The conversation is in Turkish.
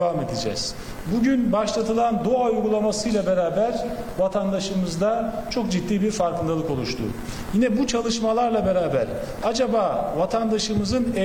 devam edeceğiz. Bugün başlatılan doğa uygulamasıyla beraber vatandaşımızda çok ciddi bir farkındalık oluştu. Yine bu çalışmalarla beraber acaba vatandaşımızın